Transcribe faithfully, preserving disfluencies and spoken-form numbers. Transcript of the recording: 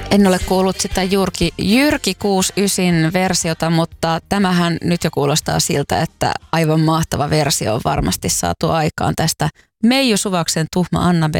En ole kuullut sitä Jyrki, Jyrki kuusikymmentäyhdeksän versiota, mutta tämähän nyt jo kuulostaa siltä, että aivan mahtava versio on varmasti saatu aikaan tästä Meiju Suvaksen Tuhma Annabelle